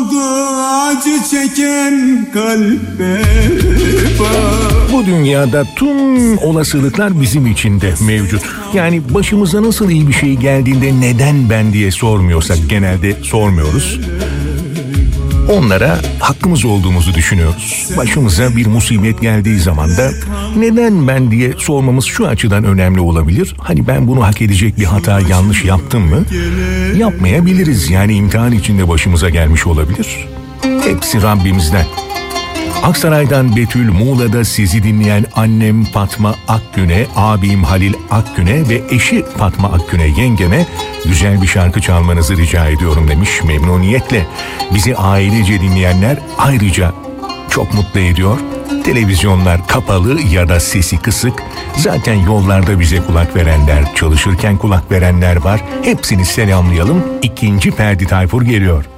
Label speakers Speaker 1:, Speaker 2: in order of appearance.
Speaker 1: oldu acı çeken kalbe bak.
Speaker 2: Bu dünyada tüm olasılıklar bizim için de mevcut. Yani başımıza nasıl iyi bir şey geldiğinde neden ben diye sormuyorsak, genelde sormuyoruz. Onlara hakkımız olduğumuzu düşünüyoruz. Başımıza bir musibet geldiği zaman da neden ben diye sormamız şu açıdan önemli olabilir. Hani ben bunu hak edecek bir hata, yanlış yaptım mı? Yapmayabiliriz. Yani imtihan içinde başımıza gelmiş olabilir. Hepsi Rabbimizden. Aksaray'dan Betül, Muğla'da sizi dinleyen annem Fatma Akgün'e, abim Halil Akgün'e ve eşi Fatma Akgün'e, yengeme güzel bir şarkı çalmanızı rica ediyorum demiş memnuniyetle. Bizi ailece dinleyenler ayrıca çok mutlu ediyor. Televizyonlar kapalı ya da sesi kısık. Zaten yollarda bize kulak verenler, çalışırken kulak verenler var. Hepsini selamlayalım. İkinci Ferdi Tayfur geliyor.